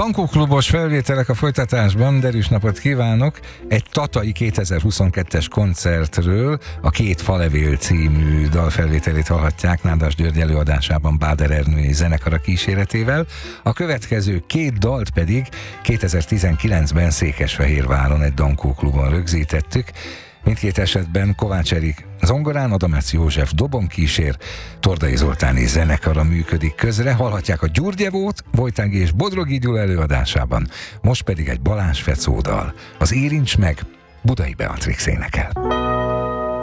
Dankó klubos felvételek a folytatásban, derűs napot kívánok! Egy tatai 2022-es koncertről, a Két falevél című dalfelvételét hallhatják Nádas György előadásában Báder Ernői zenekara kíséretével. A következő két dalt pedig 2019-ben Székesfehérváron egy Dankó klubon rögzítettük. Mindkét esetben Kovács Erik zongorán, Adamec József dobon kísér, Tordai Zoltáni zenekara működik közre, hallhatják a Gyurgyevót, Vojtági és Bodrogi Gyula előadásában, most pedig egy Balázs Fecó dal, az Érints meg, Budai Beatrix énekel.